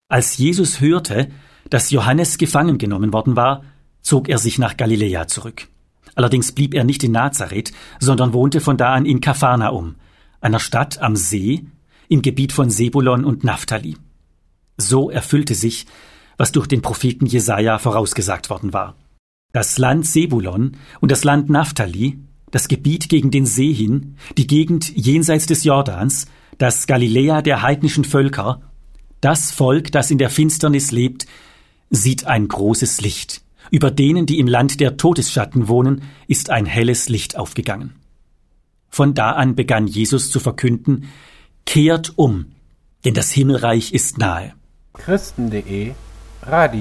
Als Jesus hörte, dass Johannes gefangen genommen worden war, zog er sich nach Galiläa zurück. Allerdings blieb er nicht in Nazareth, sondern wohnte von da an in Kapharnaum, einer Stadt am See, im Gebiet von Sebulon und Naphtali. So erfüllte sich, was durch den Propheten Jesaja vorausgesagt worden war. Das Land Sebulon und das Land Naphtali, das Gebiet gegen den See hin, die Gegend jenseits des Jordans, das Galiläa der heidnischen Völker, das Volk, das in der Finsternis lebt, sieht ein großes Licht. Über denen, die im Land der Todesschatten wohnen, ist ein helles Licht aufgegangen. Von da an begann Jesus zu verkünden: Kehrt um, denn das Himmelreich ist nahe. Christen.de Radio